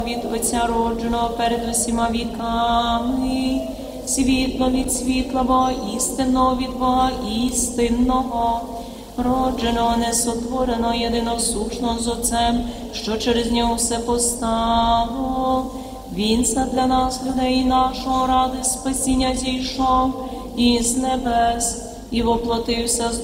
від Отця родженого перед усіма віками, світло від світла Бога істинного, від Бога істинного, родженого, несотвореного, єдиносушного з Отцем, що через нього все постало. Він задля нас, людей нашого, ради спасіння зійшов із небес і воплотився з